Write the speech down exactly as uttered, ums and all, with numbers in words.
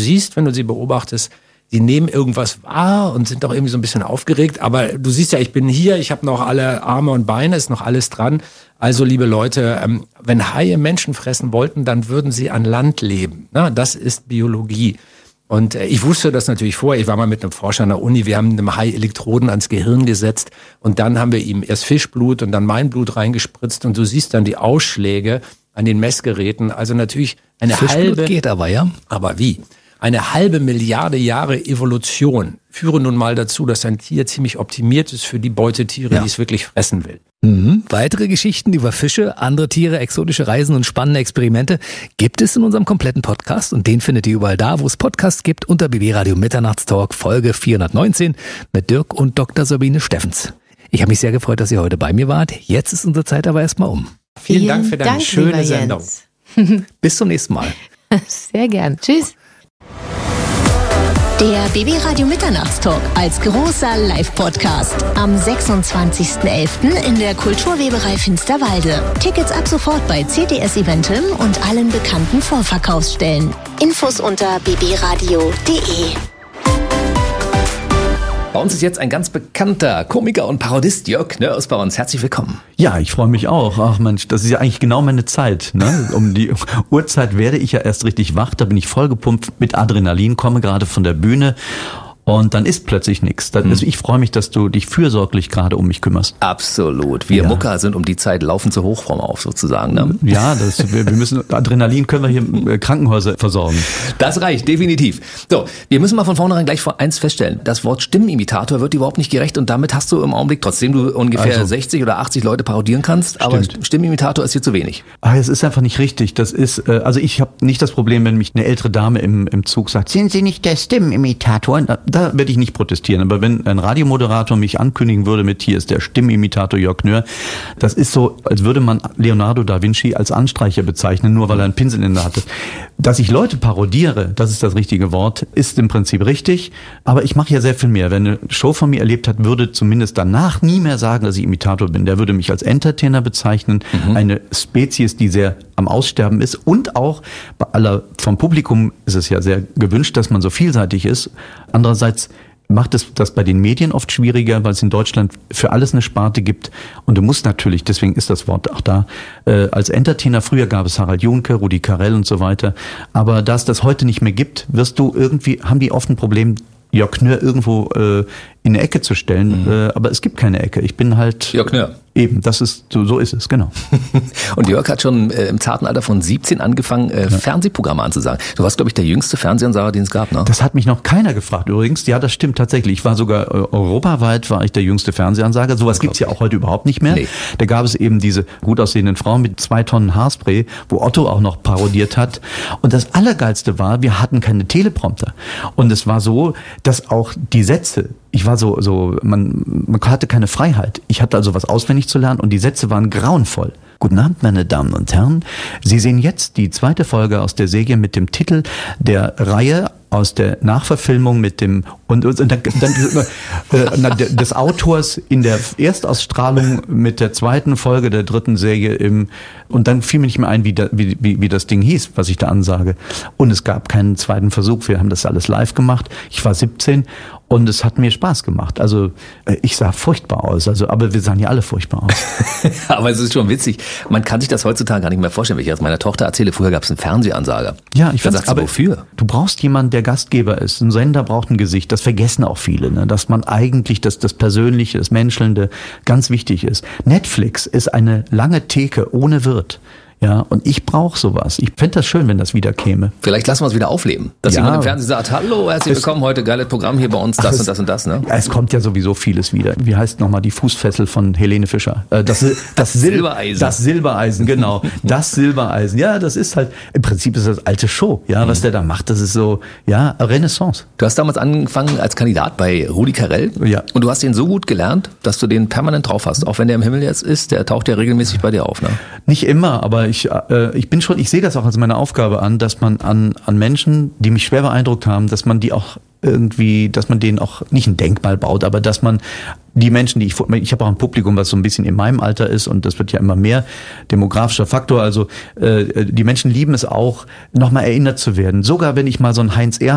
siehst, wenn du sie beobachtest, die nehmen irgendwas wahr und sind doch irgendwie so ein bisschen aufgeregt. Aber du siehst ja, ich bin hier, ich habe noch alle Arme und Beine, ist noch alles dran. Also, liebe Leute, ähm, wenn Haie Menschen fressen wollten, dann würden sie an Land leben. Na, das ist Biologie. Und äh, ich wusste das natürlich vorher. Ich war mal mit einem Forscher an der Uni. Wir haben einem Hai Elektroden ans Gehirn gesetzt. Und dann haben wir ihm erst Fischblut und dann mein Blut reingespritzt. Und du siehst dann die Ausschläge an den Messgeräten. Also natürlich eine Fischblut halbe... geht aber, ja. Aber wie? Eine halbe Milliarde Jahre Evolution führen nun mal dazu, dass ein Tier ziemlich optimiert ist für die Beutetiere, ja. die es wirklich fressen will. Mhm. Weitere Geschichten über Fische, andere Tiere, exotische Reisen und spannende Experimente gibt es in unserem kompletten Podcast. Und den findet ihr überall da, wo es Podcasts gibt, unter B B Radio Mitternachtstalk Folge vierhundertneunzehn mit Dirk und Doktor Sabine Steffens. Ich habe mich sehr gefreut, dass ihr heute bei mir wart. Jetzt ist unsere Zeit aber erstmal um. Vielen, Vielen Dank für deine Dank, schöne Sendung. Bis zum nächsten Mal. Sehr gern. Tschüss. Der B B Radio Mitternachtstalk als großer Live-Podcast am sechsundzwanzigsten elften in der Kulturweberei Finsterwalde. Tickets ab sofort bei C T S Eventim und allen bekannten Vorverkaufsstellen. Infos unter b b radio punkt de. Bei uns ist jetzt ein ganz bekannter Komiker und Parodist, Jörg Knörr, ist bei uns. Herzlich willkommen. Ja, ich freue mich auch. Ach Mensch, das ist ja eigentlich genau meine Zeit. Ne? Um die Uhrzeit werde ich ja erst richtig wach. Da bin ich vollgepumpt mit Adrenalin, komme gerade von der Bühne. Und dann ist plötzlich nichts. Hm. Also ich freue mich, dass du dich fürsorglich gerade um mich kümmerst. Absolut. Wir ja. Mucker sind um die Zeit laufen zur Hochform auf, sozusagen. Ne? Ja, das, wir, wir müssen Adrenalin können wir hier Krankenhäuser versorgen. Das reicht, definitiv. So, wir müssen mal von vornherein gleich vor eins feststellen. Das Wort Stimmenimitator wird überhaupt nicht gerecht und damit hast du im Augenblick, trotzdem du ungefähr also, sechzig oder achtzig Leute parodieren kannst, stimmt. aber Stimmenimitator ist hier zu wenig. Ach, es ist einfach nicht richtig. Das ist, also ich habe nicht das Problem, wenn mich eine ältere Dame im, im Zug sagt, sind Sie nicht der Stimmenimitator? Da, da werde ich nicht protestieren. Aber wenn ein Radiomoderator mich ankündigen würde mit, hier ist der Stimmenimitator Jörg Knörr, das ist so, als würde man Leonardo da Vinci als Anstreicher bezeichnen, nur weil er einen Pinsel in der Hand hat. Dass ich Leute parodiere, das ist das richtige Wort, ist im Prinzip richtig, aber ich mache ja sehr viel mehr. Wenn eine Show von mir erlebt hat, würde zumindest danach nie mehr sagen, dass ich Imitator bin. Der würde mich als Entertainer bezeichnen, mhm. eine Spezies, die sehr am Aussterben ist und auch bei aller, vom Publikum ist es ja sehr gewünscht, dass man so vielseitig ist. Andererseits macht es das bei den Medien oft schwieriger, weil es in Deutschland für alles eine Sparte gibt. Und du musst natürlich, deswegen ist das Wort auch da, äh, als Entertainer, früher gab es Harald Junke, Rudi Carrell und so weiter. Aber da es das heute nicht mehr gibt, wirst du irgendwie, haben die oft ein Problem, Jörg Knörr irgendwo äh, in eine Ecke zu stellen. Mhm. Äh, aber es gibt keine Ecke. Ich bin halt... Jörg Knörr. Eben, das ist, so, so ist es, genau. Und Jörg hat schon äh, im zarten Alter von siebzehn angefangen, äh, ja. Fernsehprogramme anzusagen. Du warst, glaube ich, der jüngste Fernsehansager, den es gab, ne? Das hat mich noch keiner gefragt übrigens. Ja, das stimmt tatsächlich. Ich war sogar äh, europaweit, war ich der jüngste Fernsehansager. Sowas gibt's ja auch heute überhaupt nicht mehr. Nee. Da gab es eben diese gut aussehenden Frauen mit zwei Tonnen Haarspray, wo Otto auch noch parodiert hat. Und das Allergeilste war, wir hatten keine Teleprompter. Und es war so, dass auch die Sätze, ich war so, so, man, man hatte keine Freiheit. Ich hatte also was auswendig zu lernen und die Sätze waren grauenvoll. Guten Abend, meine Damen und Herren. Sie sehen jetzt die zweite Folge aus der Serie mit dem Titel der Reihe aus der Nachverfilmung mit dem und, und dann, dann äh, des Autors in der Erstausstrahlung mit der zweiten Folge der dritten Serie im und dann fiel mir nicht mehr ein, wie, da, wie, wie, wie das Ding hieß, was ich da ansage. Und es gab keinen zweiten Versuch. Wir haben das alles live gemacht. Ich war siebzehn und es hat mir Spaß gemacht. Also ich sah furchtbar aus. Also, aber wir sahen ja alle furchtbar aus. Aber es ist schon witzig. Man kann sich das heutzutage gar nicht mehr vorstellen. Wenn ich jetzt meiner Tochter erzähle, früher gab es einen Fernsehansager. Ja, ich weiß. Aber wofür? Du brauchst jemanden, der Gastgeber ist. Ein Sender braucht ein Gesicht. Das vergessen auch viele, ne? Dass man eigentlich das, das Persönliche, das Menschelnde ganz wichtig ist. Netflix ist eine lange Theke ohne Wirt. Ja, und ich brauche sowas. Ich fände das schön, wenn das wieder käme. Vielleicht lassen wir es wieder aufleben. Dass ja. jemand im Fernsehen sagt, hallo, herzlich willkommen, heute geiles Programm hier bei uns, das Ach, und das und das. Ne? Ja, es kommt ja sowieso vieles wieder. Wie heißt nochmal die Fußfessel von Helene Fischer? Äh, das, das, das Sil- Silbereisen. Das Silbereisen, genau. Das Silbereisen. Ja, das ist halt, im Prinzip ist das alte Show. Ja, mhm. was der da macht, das ist so, ja, Renaissance. Du hast damals angefangen als Kandidat bei Rudi Carrell. Ja. Und du hast ihn so gut gelernt, dass du den permanent drauf hast. Auch wenn der im Himmel jetzt ist, der taucht ja regelmäßig bei dir auf. Ne? Nicht immer, aber ich, äh, ich bin schon, ich sehe das auch als meine Aufgabe an, dass man an, an Menschen, die mich schwer beeindruckt haben, dass man die auch irgendwie, dass man denen auch nicht ein Denkmal baut, aber dass man die Menschen, die ich, ich habe auch ein Publikum, was so ein bisschen in meinem Alter ist und das wird ja immer mehr, demografischer Faktor, also äh, die Menschen lieben es auch, nochmal erinnert zu werden. Sogar wenn ich mal so ein Heinz Erhardt